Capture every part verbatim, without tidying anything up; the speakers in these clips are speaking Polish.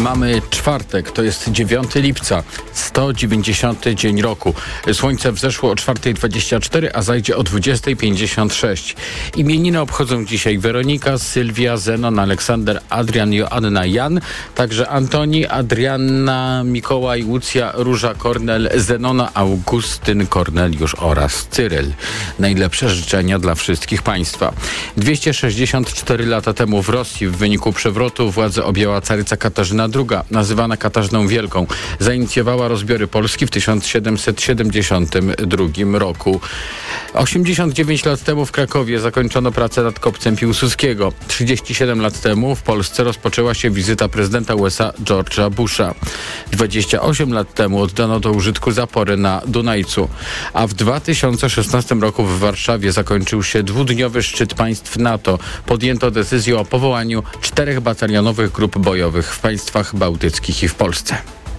Mamy czwartek, to jest dziewiątego lipca, sto dziewięćdziesiąty dzień roku. Słońce wzeszło o czwarta dwadzieścia cztery, a zajdzie o dwudziesta pięćdziesiąt sześć. Imieniny obchodzą dzisiaj Weronika, Sylwia, Zenon, Aleksander, Adrian, Joanna, Jan, także Antoni, Adrianna, Mikołaj, Łucja, Róża, Kornel, Zenona, Augustyn, Korneliusz oraz Cyryl. Najlepsze życzenia dla wszystkich państwa. dwieście sześćdziesiąt cztery lata temu w Rosji w wyniku przewrotu władzę objęła caryca Katarzyna druga, nazywana Katarzyną Wielką. Zainicjowała rozbiory Polski w tysiąc siedemset siedemdziesiątym drugim roku. osiemdziesiąt dziewięć lat temu w Krakowie zakończono pracę nad kopcem Piłsudskiego. trzydzieści siedem lat temu w Polsce rozpoczęła się wizyta prezydenta U S A George'a Busha. dwadzieścia osiem lat temu oddano do użytku zapory na Dunajcu. A w dwa tysiące szesnastym roku w Warszawie zakończył się dwudniowy szczyt państw NATO. Podjęto decyzję o powołaniu czterech batalionowych grup bojowych w państwach bałtyckich i w Polsce.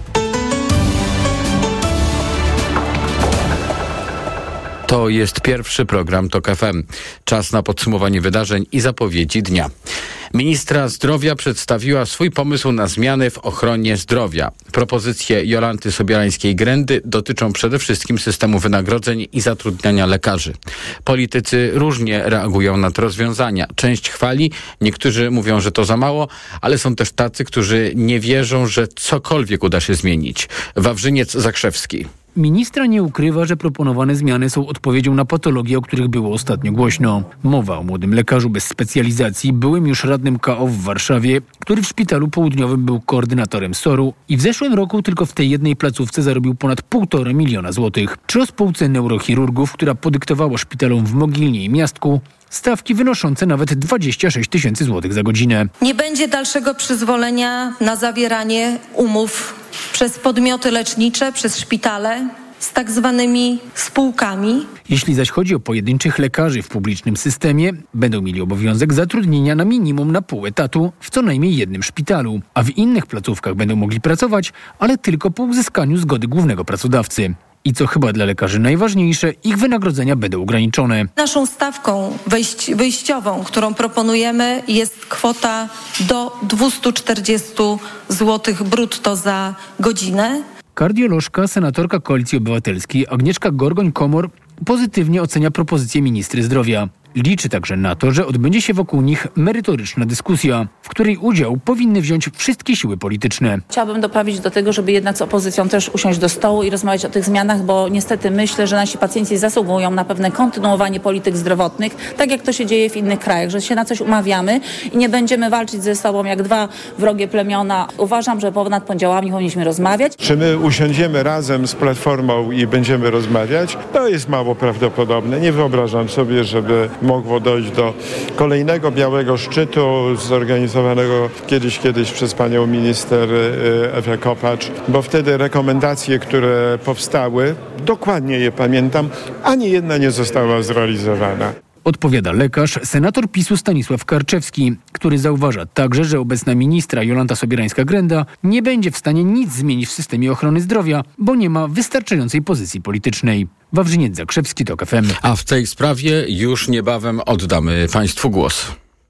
To jest pierwszy program TOK F M. Czas na podsumowanie wydarzeń i zapowiedzi dnia. Ministra zdrowia przedstawiła swój pomysł na zmiany w ochronie zdrowia. Propozycje Jolanty Sobierańskiej-Grendy dotyczą przede wszystkim systemu wynagrodzeń i zatrudniania lekarzy. Politycy różnie reagują na te rozwiązania. Część chwali, niektórzy mówią, że to za mało, ale są też tacy, którzy nie wierzą, że cokolwiek uda się zmienić. Wawrzyniec Zakrzewski. Ministra nie ukrywa, że proponowane zmiany są odpowiedzią na patologie, o których było ostatnio głośno. Mowa o młodym lekarzu bez specjalizacji, byłym już radnym K O w Warszawie, który w szpitalu południowym był koordynatorem S O R-u i w zeszłym roku tylko w tej jednej placówce zarobił ponad półtora miliona złotych. Czy o spółce neurochirurgów, która podyktowała szpitalom w Mogilnie i Miastku stawki wynoszące nawet dwadzieścia sześć tysięcy złotych za godzinę. Nie będzie dalszego przyzwolenia na zawieranie umów przez podmioty lecznicze, przez szpitale z tak zwanymi spółkami. Jeśli zaś chodzi o pojedynczych lekarzy w publicznym systemie, będą mieli obowiązek zatrudnienia na minimum na pół etatu w co najmniej jednym szpitalu, a w innych placówkach będą mogli pracować, ale tylko po uzyskaniu zgody głównego pracodawcy. I co chyba dla lekarzy najważniejsze, ich wynagrodzenia będą ograniczone. Naszą stawką wejś- wyjściową, którą proponujemy, jest kwota do dwieście czterdzieści złotych brutto za godzinę. Kardiolożka, senatorka Koalicji Obywatelskiej Agnieszka Gorgoń-Komor pozytywnie ocenia propozycję ministry zdrowia. Liczy także na to, że odbędzie się wokół nich merytoryczna dyskusja, w której udział powinny wziąć wszystkie siły polityczne. Chciałabym doprawić do tego, żeby jednak z opozycją też usiąść do stołu i rozmawiać o tych zmianach, bo niestety myślę, że nasi pacjenci zasługują na pewne kontynuowanie polityk zdrowotnych, tak jak to się dzieje w innych krajach, że się na coś umawiamy i nie będziemy walczyć ze sobą jak dwa wrogie plemiona. Uważam, że ponad podziałami powinniśmy rozmawiać. Czy my usiądziemy razem z Platformą i będziemy rozmawiać? To jest mało prawdopodobne. Nie wyobrażam sobie, żeby mogło dojść do kolejnego białego szczytu zorganizowanego kiedyś, kiedyś przez panią minister Ewę Kopacz, bo wtedy rekomendacje, które powstały, dokładnie je pamiętam, ani jedna nie została zrealizowana. Odpowiada lekarz, senator PiSu Stanisław Karczewski, który zauważa także, że obecna ministra Jolanta Sobierańska-Grenda nie będzie w stanie nic zmienić w systemie ochrony zdrowia, bo nie ma wystarczającej pozycji politycznej. Wawrzyniec Zakrzewski, TOK F M. A w tej sprawie już niebawem oddamy państwu głos.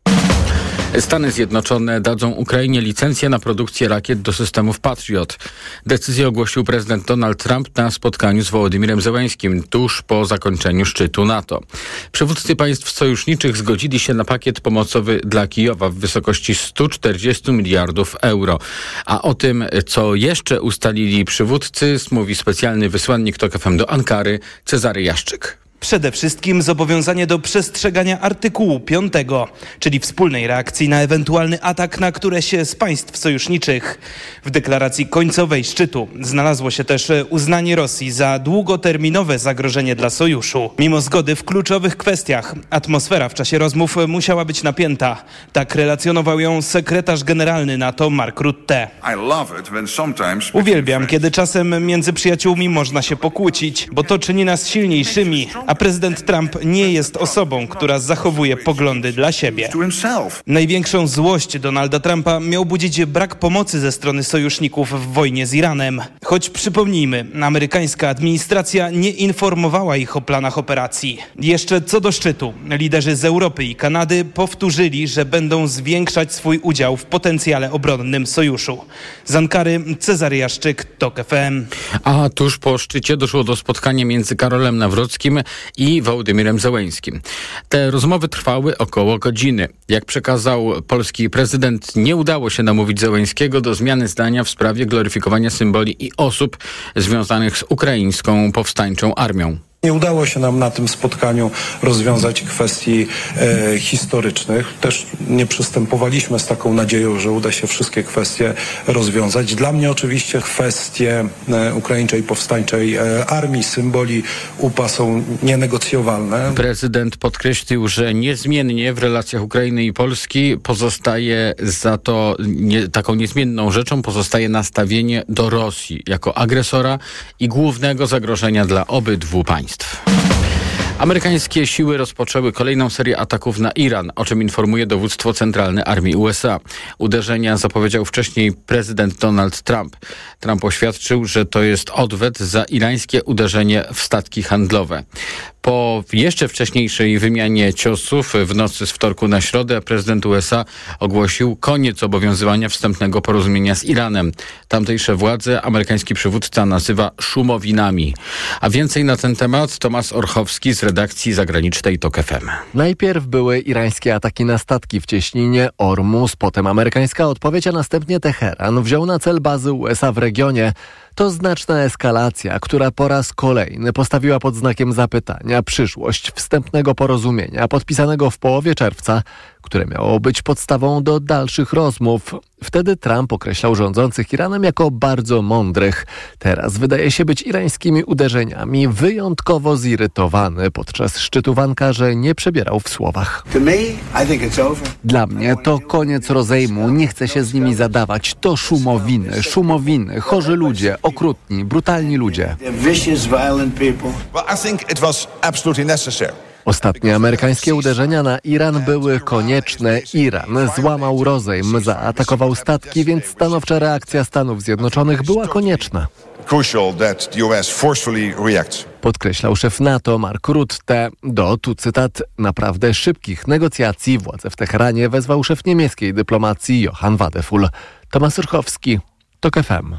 Stany Zjednoczone dadzą Ukrainie licencję na produkcję rakiet do systemów Patriot. Decyzję ogłosił prezydent Donald Trump na spotkaniu z Wołodymirem Zełenskim tuż po zakończeniu szczytu NATO. Przywódcy państw sojuszniczych zgodzili się na pakiet pomocowy dla Kijowa w wysokości stu czterdziestu miliardów euro. A o tym, co jeszcze ustalili przywódcy, mówi specjalny wysłannik TOK F M do Ankary Cezary Jaszczyk. Przede wszystkim zobowiązanie do przestrzegania artykułu piątego, czyli wspólnej reakcji na ewentualny atak na któreś z państw sojuszniczych. W deklaracji końcowej szczytu znalazło się też uznanie Rosji za długoterminowe zagrożenie dla sojuszu. Mimo zgody w kluczowych kwestiach, atmosfera w czasie rozmów musiała być napięta. Tak relacjonował ją sekretarz generalny NATO Mark Rutte. Uwielbiam, kiedy czasem między przyjaciółmi można się pokłócić, bo to czyni nas silniejszymi, a A prezydent Trump nie jest osobą, która zachowuje poglądy dla siebie. Największą złość Donalda Trumpa miał budzić brak pomocy ze strony sojuszników w wojnie z Iranem. Choć przypomnijmy, amerykańska administracja nie informowała ich o planach operacji. Jeszcze co do szczytu, liderzy z Europy i Kanady powtórzyli, że będą zwiększać swój udział w potencjale obronnym sojuszu. Z Ankary Cezary Jaszczyk, TOK F M. A tuż po szczycie doszło do spotkania między Karolem Nawrockim i Wołodymyrem Zełenskim. Te rozmowy trwały około godziny. Jak przekazał polski prezydent, nie udało się namówić Zełenskiego do zmiany zdania w sprawie gloryfikowania symboli i osób związanych z ukraińską powstańczą armią. Nie udało się nam na tym spotkaniu rozwiązać kwestii e, historycznych. Też nie przystępowaliśmy z taką nadzieją, że uda się wszystkie kwestie rozwiązać. Dla mnie oczywiście kwestie e, ukraińczej powstańczej e, armii, symboli U P A są nienegocjowalne. Prezydent podkreślił, że niezmiennie w relacjach Ukrainy i Polski pozostaje za to nie, taką niezmienną rzeczą pozostaje nastawienie do Rosji jako agresora i głównego zagrożenia dla obydwu państw. Amerykańskie siły rozpoczęły kolejną serię ataków na Iran, o czym informuje dowództwo centralne armii U S A. Uderzenia zapowiedział wcześniej prezydent Donald Trump. Trump oświadczył, że to jest odwet za irańskie uderzenie w statki handlowe. Po jeszcze wcześniejszej wymianie ciosów w nocy z wtorku na środę prezydent U S A ogłosił koniec obowiązywania wstępnego porozumienia z Iranem. Tamtejsze władze amerykański przywódca nazywa szumowinami. A więcej na ten temat Tomasz Orchowski z redakcji zagranicznej TOK F M. Najpierw były irańskie ataki na statki w cieśninie Ormus, potem amerykańska odpowiedź, a następnie Teheran wziął na cel bazy U S A w regionie. To znaczna eskalacja, która po raz kolejny postawiła pod znakiem zapytania przyszłość wstępnego porozumienia podpisanego w połowie czerwca, które miało być podstawą do dalszych rozmów. Wtedy Trump określał rządzących Iranem jako bardzo mądrych. Teraz wydaje się być irańskimi uderzeniami wyjątkowo zirytowany. Podczas szczytu w Ankarze nie przebierał w słowach. Dla mnie to koniec rozejmu. Nie chcę się z nimi zadawać. To szumowiny, szumowiny, chorzy ludzie, okrutni, brutalni ludzie. Ostatnie amerykańskie uderzenia na Iran były konieczne. Iran złamał rozejm, zaatakował statki, więc stanowcza reakcja Stanów Zjednoczonych była konieczna. Podkreślał szef NATO Mark Rutte. Do, tu cytat, naprawdę szybkich negocjacji władze w Teheranie wezwał szef niemieckiej dyplomacji Johann Wadefull. Tomasz Urchowski, TOK F M.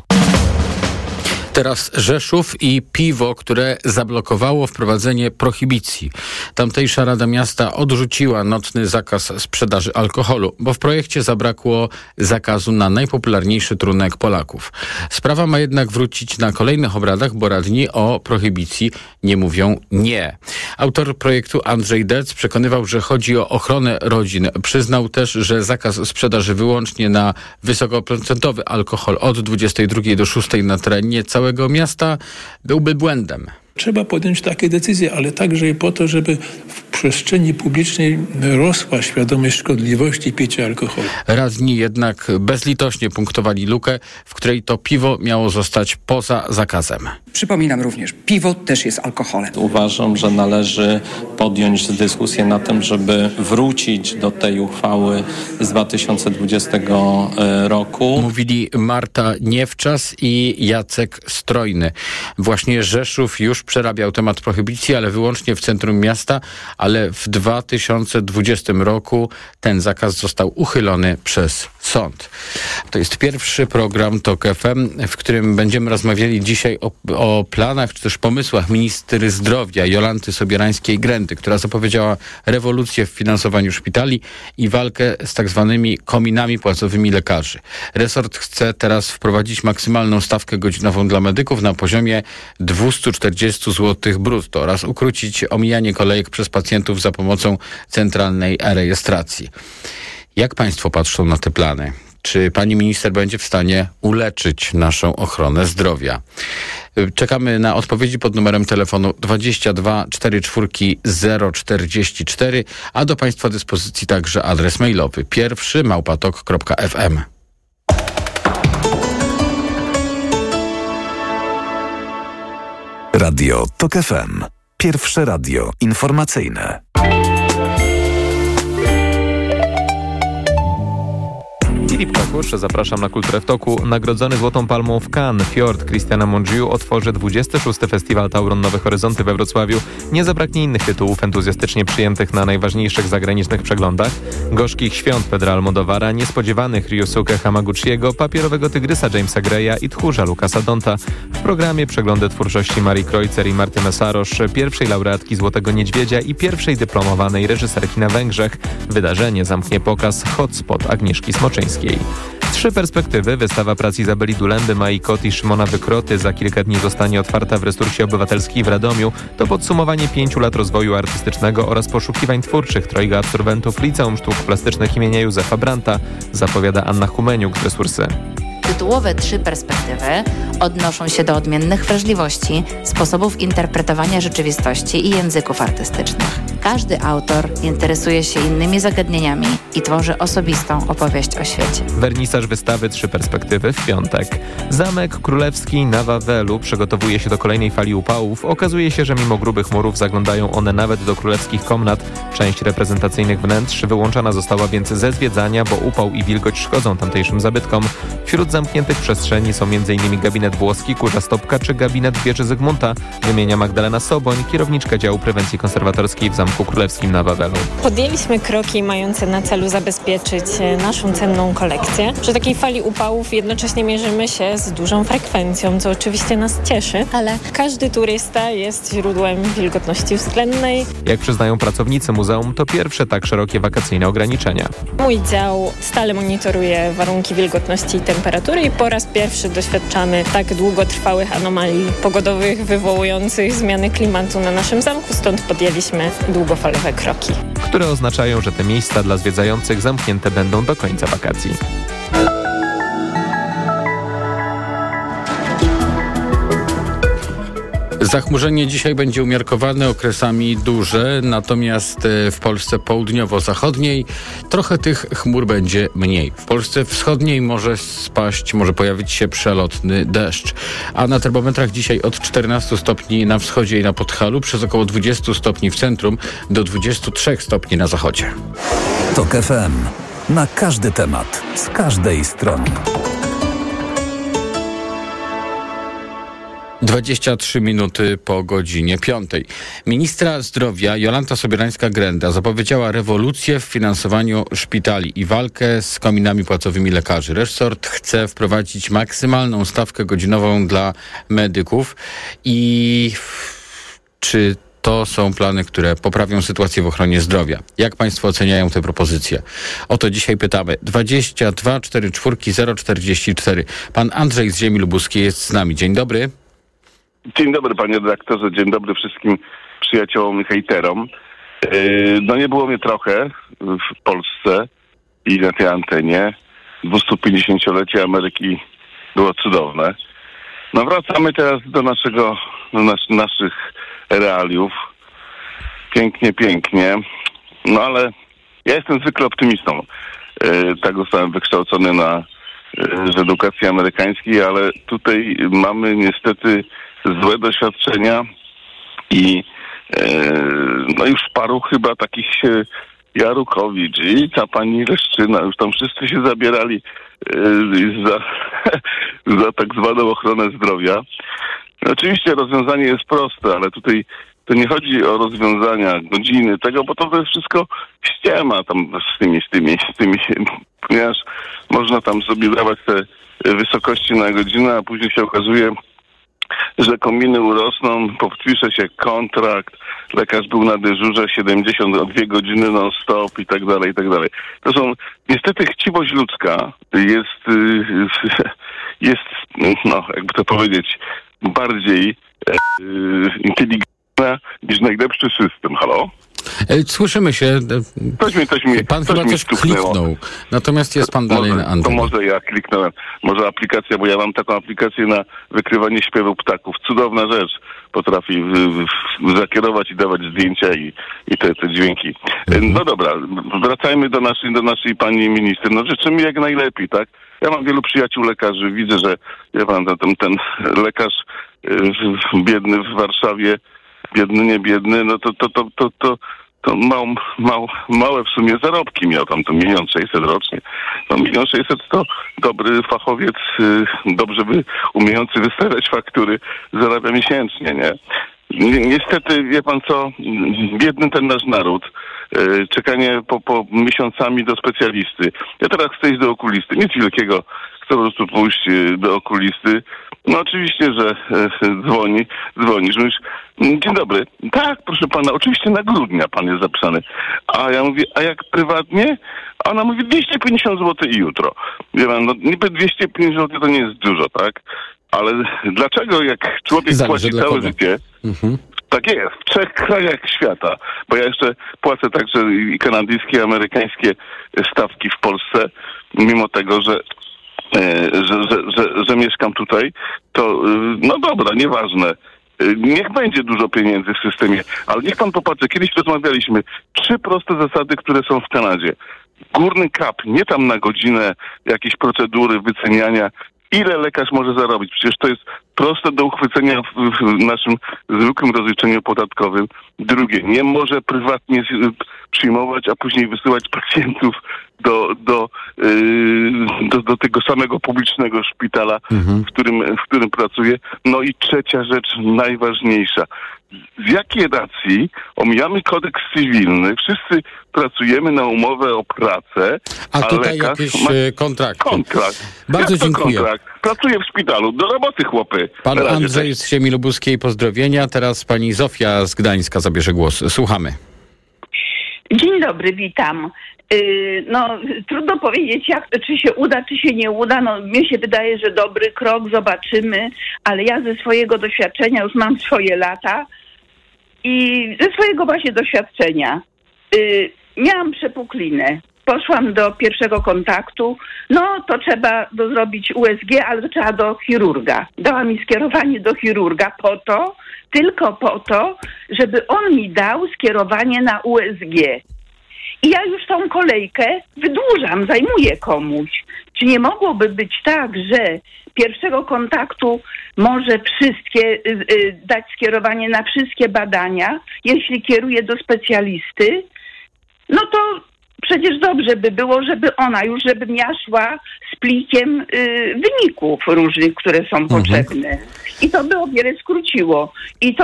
Teraz Rzeszów i piwo, które zablokowało wprowadzenie prohibicji. Tamtejsza Rada Miasta odrzuciła nocny zakaz sprzedaży alkoholu, bo w projekcie zabrakło zakazu na najpopularniejszy trunek Polaków. Sprawa ma jednak wrócić na kolejnych obradach, bo radni o prohibicji nie mówią nie. Autor projektu Andrzej Dec przekonywał, że chodzi o ochronę rodzin. Przyznał też, że zakaz sprzedaży wyłącznie na wysokoprocentowy alkohol od dwudziestej drugiej do szóstej na terenie całego miasta byłby błędem. Trzeba podjąć takie decyzje, ale także i po to, żeby w przestrzeni publicznej rosła świadomość szkodliwości picia alkoholu. Radni jednak bezlitośnie punktowali lukę, w której to piwo miało zostać poza zakazem. Przypominam również, piwo też jest alkoholem. Uważam, że należy podjąć dyskusję na tym, żeby wrócić do tej uchwały z dwa tysiące dwudziestego roku. Mówili Marta Niewczas i Jacek Strojny. Właśnie Rzeszów już przerabiał temat prohibicji, ale wyłącznie w centrum miasta, ale w dwa tysiące dwudziestym roku ten zakaz został uchylony przez sąd. To jest pierwszy program TOK F M, w którym będziemy rozmawiali dzisiaj o, o planach czy też pomysłach ministry zdrowia Jolanty Sobierańskiej-Grędy, która zapowiedziała rewolucję w finansowaniu szpitali i walkę z tak zwanymi kominami płacowymi lekarzy. Resort chce teraz wprowadzić maksymalną stawkę godzinową dla medyków na poziomie dwieście czterdzieści złotych brutto oraz ukrócić omijanie kolejek przez pacjentów za pomocą centralnej e-rejestracji. Jak państwo patrzą na te plany? Czy pani minister będzie w stanie uleczyć naszą ochronę zdrowia? Czekamy na odpowiedzi pod numerem telefonu dwadzieścia dwa czterdzieści cztery zero czterdzieści cztery, a do państwa dyspozycji także adres mailowy pierwszy małpa tok kropka f m. Radio TOK F M. Pierwsze radio informacyjne. Filip Kakusz, zapraszam na Kulturę w Toku. Nagrodzony Złotą Palmą w Cannes Fjord Christiana Mongiu otworzy dwudziesty szósty Festiwal Tauron Nowe Horyzonty we Wrocławiu. Nie zabraknie innych tytułów entuzjastycznie przyjętych na najważniejszych zagranicznych przeglądach. Gorzkich świąt Pedra Almodovara, niespodziewanych Ryosuke Hamaguchiego, Papierowego Tygrysa Jamesa Greya i Tchórza Lukasa Donta. W programie przeglądy twórczości Marii Kreutzer i Martyny Sarosz, pierwszej laureatki Złotego Niedźwiedzia i pierwszej dyplomowanej reżyserki na Węgrzech. Wydarzenie zamknie pokaz Hotspot Agnieszki Smoczyńskiej. Trzy perspektywy. Wystawa prac Izabeli Dulemby, Mai Kot i Szymona Wykroty za kilka dni zostanie otwarta w Resursie Obywatelskiej w Radomiu. To podsumowanie pięciu lat rozwoju artystycznego oraz poszukiwań twórczych trojga absolwentów Liceum Sztuk Plastycznych imienia Józefa Brandta, zapowiada Anna Humeniuk z Resursy. Tytułowe trzy perspektywy odnoszą się do odmiennych wrażliwości, sposobów interpretowania rzeczywistości i języków artystycznych. Każdy autor interesuje się innymi zagadnieniami i tworzy osobistą opowieść o świecie. Wernisaż wystawy Trzy Perspektywy w piątek. Zamek Królewski na Wawelu przygotowuje się do kolejnej fali upałów. Okazuje się, że mimo grubych murów zaglądają one nawet do królewskich komnat. Część reprezentacyjnych wnętrz wyłączona została więc ze zwiedzania, bo upał i wilgoć szkodzą tamtejszym zabytkom. Wśród zamkniętych przestrzeni są m.in. gabinet włoski, kurza stopka czy gabinet wieży Zygmunta, wymienia Magdalena Soboń, kierowniczka działu prewencji konserwatorskiej w Zamku Królewskim na Wawelu. Podjęliśmy kroki mające na celu zabezpieczyć naszą cenną kolekcję. Przy takiej fali upałów jednocześnie mierzymy się z dużą frekwencją, co oczywiście nas cieszy, ale każdy turysta jest źródłem wilgotności względnej. Jak przyznają pracownicy muzeum, to pierwsze tak szerokie wakacyjne ograniczenia. Mój dział stale monitoruje warunki wilgotności i temperatury i po raz pierwszy doświadczamy tak długotrwałych anomalii pogodowych wywołujących zmiany klimatu na naszym zamku, stąd podjęliśmy długofalowe kroki, które oznaczają, że te miejsca dla zwiedzających zamknięte będą do końca wakacji. Zachmurzenie dzisiaj będzie umiarkowane, okresami duże, natomiast w Polsce południowo-zachodniej trochę tych chmur będzie mniej. W Polsce wschodniej może spaść, może pojawić się przelotny deszcz. A na termometrach dzisiaj od czternastu stopni na wschodzie i na Podhalu, przez około dwudziestu stopni w centrum, do dwudziestu trzech stopni na zachodzie. Tok F M. Na każdy temat, z każdej strony. dwadzieścia trzy minuty po godzinie piątej. Ministra zdrowia Jolanta Sobierańska-Grenda zapowiedziała rewolucję w finansowaniu szpitali i walkę z kominami płacowymi lekarzy. Resort chce wprowadzić maksymalną stawkę godzinową dla medyków. I czy to są plany, które poprawią sytuację w ochronie zdrowia? Jak państwo oceniają te propozycje? O to dzisiaj pytamy. dwadzieścia dwa czterdzieści cztery zero czterdzieści cztery. Pan Andrzej z Ziemi Lubuskiej jest z nami. Dzień dobry. Dzień dobry, panie redaktorze, dzień dobry wszystkim przyjaciołom i hejterom. Yy, no nie było mnie trochę w Polsce i na tej antenie. dwustupięćdziesięciolecie Ameryki było cudowne. No wracamy teraz do naszego, do nas, naszych realiów. Pięknie, pięknie. No ale ja jestem zwykle optymistą. Yy, tak zostałem wykształcony na yy, z edukacji amerykańskiej, ale tutaj mamy niestety złe doświadczenia i e, no już paru chyba takich się Jarukowicz i ta pani Leszczyna, już tam wszyscy się zabierali e, za, za tak zwaną ochronę zdrowia. Oczywiście rozwiązanie jest proste, ale tutaj to nie chodzi o rozwiązania, godziny, tego, bo to jest wszystko ściema tam z tymi, z tymi, z tymi, ponieważ można tam sobie dawać te wysokości na godzinę, a później się okazuje, że kominy urosną, podpisze się kontrakt, lekarz był na dyżurze siedemdziesiąt dwie godziny non stop i tak dalej, i tak dalej. To są, niestety chciwość ludzka jest, jest, no jakby to powiedzieć, bardziej inteligentna niż najlepszy system. Halo? Słyszymy się. Coś mi, coś mi, pan coś chyba mi coś stuknęło. kliknął. Natomiast jest pan dalej może, na antenie. To może ja kliknąłem. Może aplikacja, bo ja mam taką aplikację na wykrywanie śpiewu ptaków. Cudowna rzecz. Potrafi w, w, zakierować i dawać zdjęcia i, i te, te dźwięki. Mhm. No dobra, wracajmy do naszej, do naszej pani minister. No życzymy jak najlepiej, tak? Ja mam wielu przyjaciół lekarzy. Widzę, że ja pan, ten, ten lekarz yy, biedny w Warszawie biedny, nie biedny, no to to, to, to, to, to mał, mał, małe w sumie zarobki miał tam, to milion sześćset rocznie. No milion sześćset to dobry fachowiec, dobrze by umiejący wystawiać faktury, zarabia miesięcznie, nie? Niestety, wie pan co, biedny ten nasz naród, czekanie po, po miesiącami do specjalisty. Ja teraz chcę iść do okulisty, nic wielkiego, chcę po prostu pójść do okulisty. No oczywiście, że dzwoni, dzwonisz, mówisz, dzień dobry, tak, proszę pana, oczywiście na grudnia pan jest zapisany. A ja mówię, a jak prywatnie? A ona mówi dwieście pięćdziesiąt złotych i jutro. Wie pan, no niby dwieście pięćdziesiąt złotych to nie jest dużo, tak? Ale dlaczego jak człowiek Zależy płaci całe kogo. życie, Mhm. tak jest, w trzech krajach świata, bo ja jeszcze płacę także i kanadyjskie, i amerykańskie stawki w Polsce, mimo tego, że Że, że, że, że mieszkam tutaj, to no dobra, nieważne. Niech będzie dużo pieniędzy w systemie, ale niech pan popatrzy, kiedyś rozmawialiśmy, trzy proste zasady, które są w Kanadzie. Górny kap, nie tam na godzinę jakieś procedury wyceniania, ile lekarz może zarobić. Przecież to jest proste do uchwycenia w, w naszym zwykłym rozliczeniu podatkowym. Drugie, nie może prywatnie przyjmować, a później wysyłać pacjentów do, do, yy, do, do tego samego publicznego szpitala, Mhm. w którym, w którym pracuje. No i trzecia rzecz, najważniejsza. Z jakiej racji omijamy kodeks cywilny, wszyscy pracujemy na umowę o pracę, A a tutaj lekarz jakieś ma e, kontrakty. kontrakt. Bardzo Jak to dziękuję. kontrakt? Pracuję w szpitalu, do roboty chłopy. Pan Na razie, Andrzej cześć. z Ziemi Lubuskiej, pozdrowienia. Teraz pani Zofia z Gdańska zabierze głos. Słuchamy. Dzień dobry, witam. Yy, no, trudno powiedzieć, jak, czy się uda, czy się nie uda. No, mnie się wydaje, że dobry krok, zobaczymy, ale ja ze swojego doświadczenia, już mam swoje lata i ze swojego właśnie doświadczenia yy, miałam przepuklinę. Poszłam do pierwszego kontaktu, no to trzeba do zrobić U S G, ale to trzeba do chirurga. Dała mi skierowanie do chirurga po to, tylko po to, żeby on mi dał skierowanie na U S G. I ja już tą kolejkę wydłużam, zajmuję komuś. Czy nie mogłoby być tak, że pierwszego kontaktu może wszystkie, y, y, dać skierowanie na wszystkie badania, jeśli kieruje do specjalisty? No to przecież dobrze by było, żeby ona już, żebym ja szła z plikiem y, wyników różnych, które są potrzebne. I to by o wiele skróciło. I to